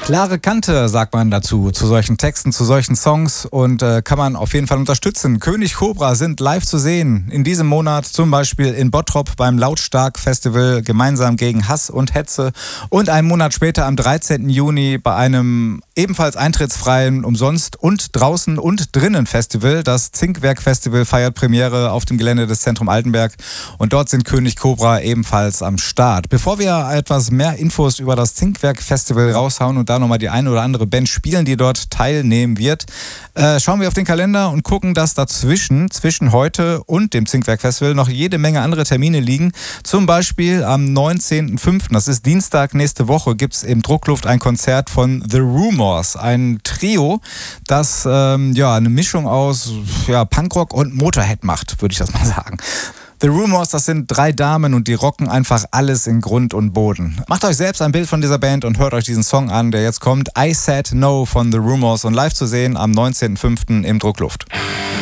Klare Kante, sagt man dazu, zu solchen Texten, zu solchen Songs und kann man auf jeden Fall unterstützen. König Cobra sind live zu sehen in diesem Monat, zum Beispiel in Bottrop beim Lautstark Festival, gemeinsam gegen Hass und Hetze, und einen Monat später am 13. Juni bei einem ebenfalls eintrittsfreien, umsonst und draußen und drinnen Festival. Das Zinkwerk Festival feiert Premiere auf dem Gelände des Zentrum Altenberg und dort sind König Cobra ebenfalls am Start. Bevor wir etwas mehr Infos über das Zinkwerk Festival raushauen und da nochmal die eine oder andere Band spielen, die dort teilnehmen wird, schauen wir auf den Kalender und gucken, dass zwischen heute und dem Zinkwerk Festival noch jede Menge andere Termine liegen. Zum Beispiel am 19.05., das ist Dienstag nächste Woche, gibt es im Druckluft ein Konzert von The Rumors, ein Trio, das eine Mischung aus Punkrock und Motorhead macht, würde ich das mal sagen. The Rumors, das sind 3 Damen und die rocken einfach alles in Grund und Boden. Macht euch selbst ein Bild von dieser Band und hört euch diesen Song an, der jetzt kommt. I Said No von The Rumors und live zu sehen am 19.05. im Druckluft.